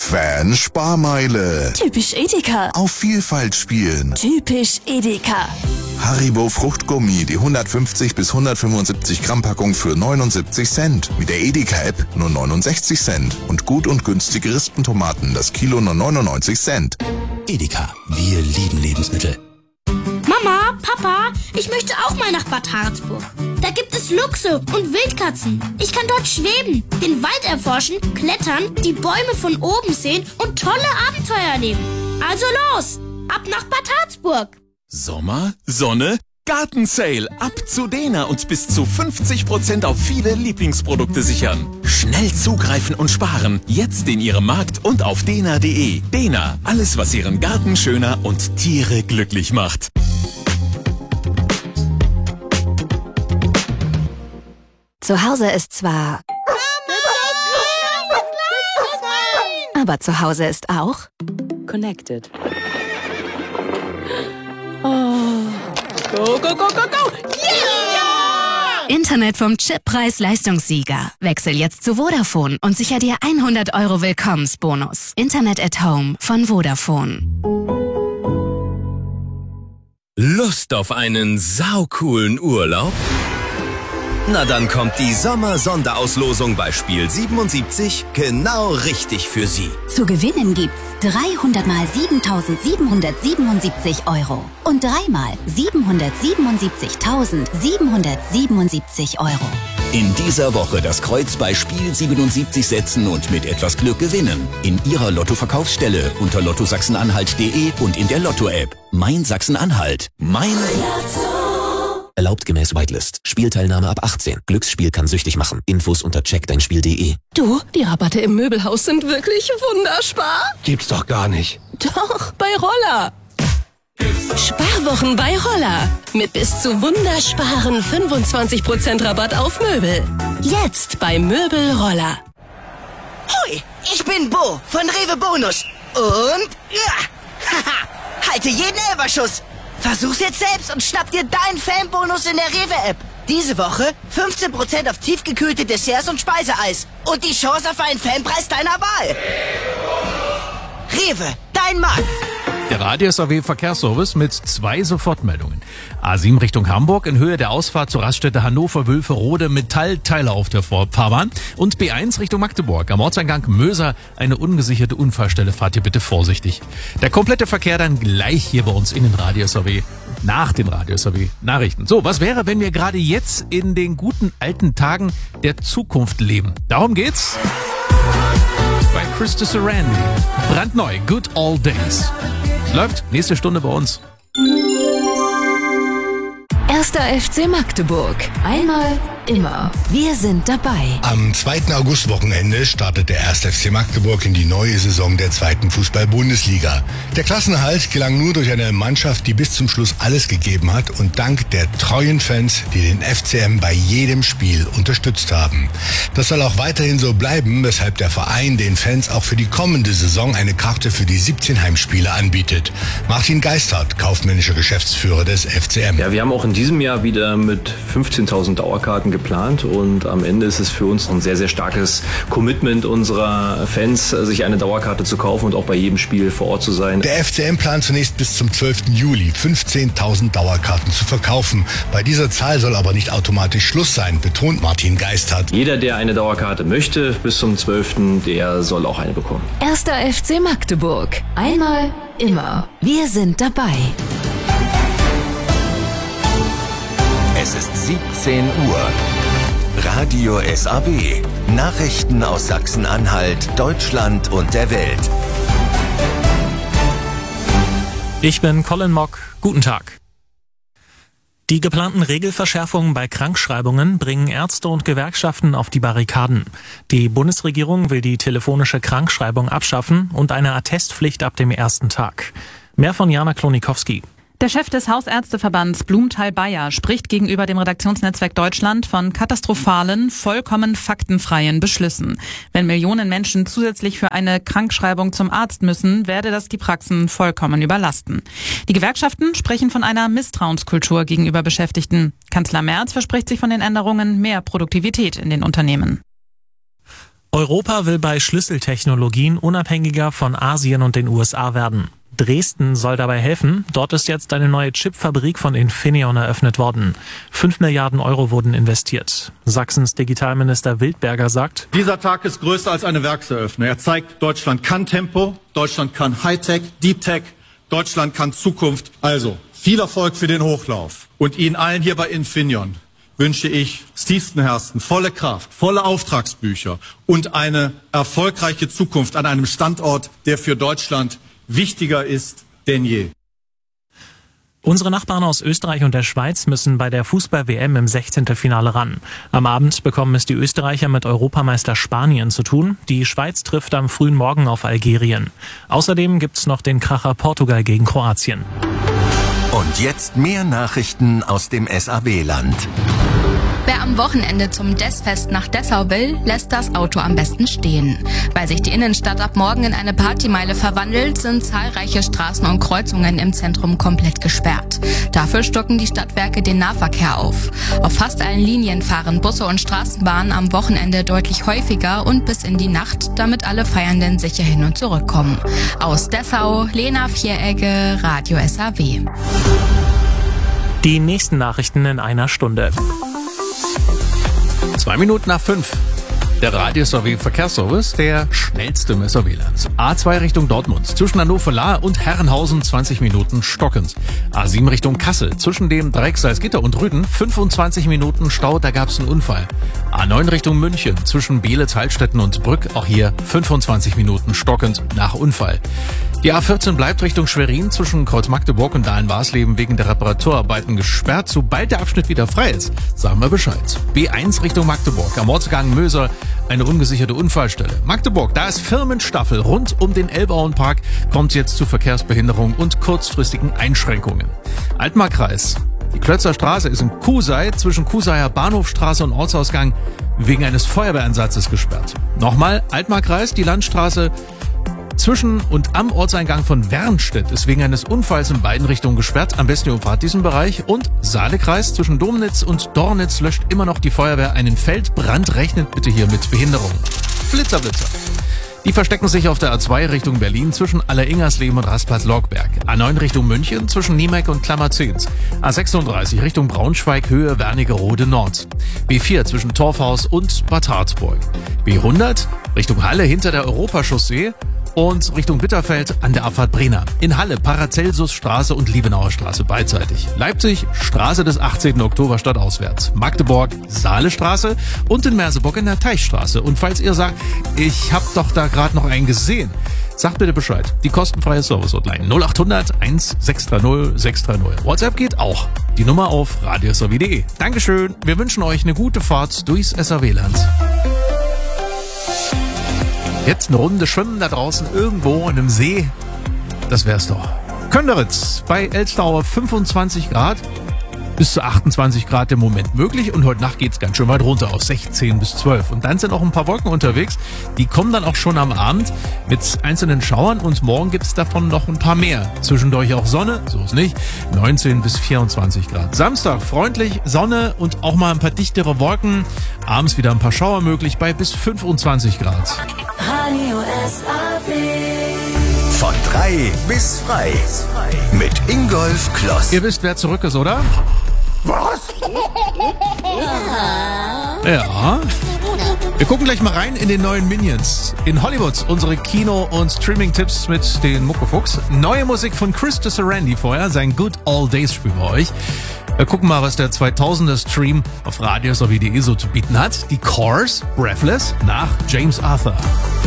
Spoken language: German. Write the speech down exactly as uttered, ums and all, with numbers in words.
Fan-Sparmeile. Typisch Edeka. Auf Vielfalt spielen. Typisch Edeka. Haribo Fruchtgummi, die hundertfünfzig bis hundertfünfundsiebzig Gramm Packung für neunundsiebzig Cent. Mit der Edeka-App nur neunundsechzig Cent. Und gut und günstige Rispentomaten, das Kilo nur neunundneunzig Cent. Edeka, wir lieben Lebensmittel. Mama, Papa, ich möchte auch mal nach Bad Harzburg. Da gibt es Luchse und Wildkatzen. Ich kann dort schweben, den Wald erforschen, klettern, die Bäume von oben sehen und tolle Abenteuer erleben. Also los, ab nach Bad Harzburg. Sommer, Sonne, Gartensale. Ab zu Dena und bis zu fünfzig Prozent auf viele Lieblingsprodukte sichern. Schnell zugreifen und sparen. Jetzt in Ihrem Markt und auf dena punkt de. Dena, alles was Ihren Garten schöner und Tiere glücklich macht. Zu Hause ist zwar... Aber zu Hause ist auch... Connected. Oh. Go, go, go, go, go! Yeah! Internet vom Chip-Preis-Leistungssieger. Wechsel jetzt zu Vodafone und sicher dir hundert Euro Willkommensbonus. Internet at Home von Vodafone. Lust auf einen saucoolen Urlaub? Na dann kommt die Sommer-Sonderauslosung bei Spiel siebenundsiebzig genau richtig für Sie. Zu gewinnen gibt's dreihundert mal siebentausendsiebenhundertsiebenundsiebzig Euro und dreimal siebenhundertsiebenundsiebzigtausendsiebenhundertsiebenundsiebzig Euro. In dieser Woche das Kreuz bei Spiel siebenundsiebzig setzen und mit etwas Glück gewinnen. In Ihrer Lotto-Verkaufsstelle unter lotto sachsen-anhalt punkt de und in der Lotto-App. Mein Sachsen-Anhalt. Mein Lotto. Erlaubt gemäß Whitelist. Spielteilnahme ab achtzehn. Glücksspiel kann süchtig machen. Infos unter check dein spiel punkt de. Du, die Rabatte im Möbelhaus sind wirklich wunderspar. Gibt's doch gar nicht. Doch, bei Roller. Sparwochen bei Roller. Mit bis zu wundersparen fünfundzwanzig Prozent Rabatt auf Möbel. Jetzt bei Möbel Roller. Hui, ich bin Bo von Rewe Bonus. Und ja, haha, halte jeden Elberschuss. Versuch's jetzt selbst und schnapp dir deinen Fanbonus in der Rewe-App. Diese Woche fünfzehn Prozent auf tiefgekühlte Desserts und Speiseeis. Und die Chance auf einen Fanpreis deiner Wahl. Rewe, dein Markt. Der Radius A W Verkehrsservice mit zwei Sofortmeldungen. A sieben Richtung Hamburg in Höhe der Ausfahrt zur Raststätte Hannover-Wülferode Metallteile auf der Fahrbahn. Und B eins Richtung Magdeburg am Ortseingang Möser eine ungesicherte Unfallstelle. Fahrt ihr bitte vorsichtig. Der komplette Verkehr dann gleich hier bei uns in den Radius A W. Nach den Radius A W Nachrichten. So, was wäre, wenn wir gerade jetzt in den guten alten Tagen der Zukunft leben? Darum geht's bei Krista Sarandon. Brandneu, Good Old Days. Läuft nächste Stunde bei uns. Erster F C Magdeburg. Einmal, immer. Wir sind dabei. Am zweiten August-Wochenende startet der erste F C Magdeburg in die neue Saison der zweiten Fußball-Bundesliga. Der Klassenerhalt gelang nur durch eine Mannschaft, die bis zum Schluss alles gegeben hat und dank der treuen Fans, die den F C M bei jedem Spiel unterstützt haben. Das soll auch weiterhin so bleiben, weshalb der Verein den Fans auch für die kommende Saison eine Karte für die siebzehn Heimspiele anbietet. Martin Geisthardt, kaufmännischer Geschäftsführer des F C M. Ja, wir haben auch in diesem Jahr wieder mit fünfzehntausend Dauerkarten geplant und am Ende ist es für uns ein sehr, sehr starkes Commitment unserer Fans, sich eine Dauerkarte zu kaufen und auch bei jedem Spiel vor Ort zu sein. Der F C M plant zunächst bis zum zwölften Juli fünfzehntausend Dauerkarten zu verkaufen. Bei dieser Zahl soll aber nicht automatisch Schluss sein, betont Martin Geisthardt. Jeder, der eine Dauerkarte möchte, bis zum zwölften, der soll auch eine bekommen. Erster F C Magdeburg. Einmal, immer. Wir sind dabei. Es ist siebzehn Uhr. Radio S A W. Nachrichten aus Sachsen-Anhalt, Deutschland und der Welt. Ich bin Colin Mock. Guten Tag. Die geplanten Regelverschärfungen bei Krankschreibungen bringen Ärzte und Gewerkschaften auf die Barrikaden. Die Bundesregierung will die telefonische Krankschreibung abschaffen und eine Attestpflicht ab dem ersten Tag. Mehr von Jana Klonikowski. Der Chef des Hausärzteverbands Blumenthal-Bayer spricht gegenüber dem Redaktionsnetzwerk Deutschland von katastrophalen, vollkommen faktenfreien Beschlüssen. Wenn Millionen Menschen zusätzlich für eine Krankschreibung zum Arzt müssen, werde das die Praxen vollkommen überlasten. Die Gewerkschaften sprechen von einer Misstrauenskultur gegenüber Beschäftigten. Kanzler Merz verspricht sich von den Änderungen mehr Produktivität in den Unternehmen. Europa will bei Schlüsseltechnologien unabhängiger von Asien und den U S A werden. Dresden soll dabei helfen. Dort ist jetzt eine neue Chipfabrik von Infineon eröffnet worden. Fünf Milliarden Euro wurden investiert. Sachsens Digitalminister Wildberger sagt: Dieser Tag ist größer als eine Werkseröffnung. Er zeigt, Deutschland kann Tempo, Deutschland kann Hightech, Deep Tech, Deutschland kann Zukunft. Also, viel Erfolg für den Hochlauf. Und Ihnen allen hier bei Infineon wünsche ich tiefsten Herzen volle Kraft, volle Auftragsbücher und eine erfolgreiche Zukunft an einem Standort, der für Deutschland wichtiger ist denn je. Unsere Nachbarn aus Österreich und der Schweiz müssen bei der Fußball-W M im Sechzehntelfinale ran. Am Abend bekommen es die Österreicher mit Europameister Spanien zu tun. Die Schweiz trifft am frühen Morgen auf Algerien. Außerdem gibt's noch den Kracher Portugal gegen Kroatien. Und jetzt mehr Nachrichten aus dem S A W-Land. Wer am Wochenende zum Dessfest nach Dessau will, lässt das Auto am besten stehen. Weil sich die Innenstadt ab morgen in eine Partymeile verwandelt, sind zahlreiche Straßen und Kreuzungen im Zentrum komplett gesperrt. Dafür stocken die Stadtwerke den Nahverkehr auf. Auf fast allen Linien fahren Busse und Straßenbahnen am Wochenende deutlich häufiger und bis in die Nacht, damit alle Feiernden sicher hin und zurückkommen. Aus Dessau, Lena Vieregge, Radio S A W. Die nächsten Nachrichten in einer Stunde. Zwei Minuten nach fünf. Der Radio S A W Verkehrsservice, der schnellste im S A W-Land. A zwei Richtung Dortmund, zwischen Hannover-Lahr und Herrenhausen zwanzig Minuten stockend. A sieben Richtung Kassel, zwischen dem Dreieck Salzgitter und Rüden fünfundzwanzig Minuten Stau, da gab's einen Unfall. A neun Richtung München, zwischen Beelitz, Heilstätten und Brück, auch hier fünfundzwanzig Minuten stockend nach Unfall. Die A vierzehn bleibt Richtung Schwerin, zwischen Kreuz Magdeburg und Dahlen-Warsleben wegen der Reparaturarbeiten gesperrt. Sobald der Abschnitt wieder frei ist, sagen wir Bescheid. B eins Richtung Magdeburg, am Ortsgang Möser, eine ungesicherte Unfallstelle. Magdeburg, da ist Firmenstaffel rund um den Elbauenpark, kommt jetzt zu Verkehrsbehinderung und kurzfristigen Einschränkungen. Altmarkkreis, die Klötzer Straße ist in Kusei, zwischen Kuseier Bahnhofstraße und Ortsausgang wegen eines Feuerwehreinsatzes gesperrt. Nochmal, Altmarkkreis, die Landstraße zwischen und am Ortseingang von Wernstedt ist wegen eines Unfalls in beiden Richtungen gesperrt. Am besten ihr umfahrt diesen Bereich. Und Saalekreis zwischen Domnitz und Dornitz löscht immer noch die Feuerwehr einen Feldbrand. Rechnet bitte hier mit Behinderung. Flitzer-Blitzer. Die verstecken sich auf der A zwei Richtung Berlin zwischen Alleringersleben und Rastplatz-Logberg. A neun Richtung München zwischen Niemeck und Klammerzehns. A sechsunddreißig Richtung Braunschweig Höhe Wernigerode Nord. B vier zwischen Torfhaus und Bad Harzburg. B hundert Richtung Halle hinter der Europachaussee und Richtung Bitterfeld an der Abfahrt Brenner. In Halle Paracelsusstraße und Liebenauer Straße beidseitig. Leipzig Straße des achtzehnten Oktober stadtauswärts. Magdeburg Saalestraße und in Merseburg in der Teichstraße. Und falls ihr sagt, ich hab doch da gerade noch einen gesehen, sagt bitte Bescheid. Die kostenfreie Service-Hotline null acht hundert eins sechs drei null sechs drei null. WhatsApp geht auch. Die Nummer auf radio s a w punkt de. Dankeschön. Wir wünschen euch eine gute Fahrt durchs S A W-Land. Jetzt eine Runde schwimmen da draußen irgendwo in einem See. Das wär's doch. Könderitz bei Elstauer fünfundzwanzig Grad. Bis zu achtundzwanzig Grad im Moment möglich. Und heute Nacht geht's ganz schön weit runter auf sechzehn bis zwölf. Und dann sind auch ein paar Wolken unterwegs. Die kommen dann auch schon am Abend mit einzelnen Schauern. Und morgen gibt's davon noch ein paar mehr. Zwischendurch auch Sonne, so ist nicht. neunzehn bis vierundzwanzig Grad. Samstag freundlich, Sonne und auch mal ein paar dichtere Wolken. Abends wieder ein paar Schauer möglich bei bis fünfundzwanzig Grad. Radio S A W. Von drei bis frei. Mit Ingolf Kloss. Ihr wisst, wer zurück ist, oder? Was? Ja. Wir gucken gleich mal rein in den neuen Minions. In Hollywood unsere Kino- und Streaming-Tipps mit den Muckefuchs. Neue Musik von Chris Sarandon vorher, sein Good All Days Spiel bei euch. Wir gucken mal, was der zweitausender-Stream auf radio s a w punkt de so zu bieten hat. Die Cars, Breathless, nach James Arthur.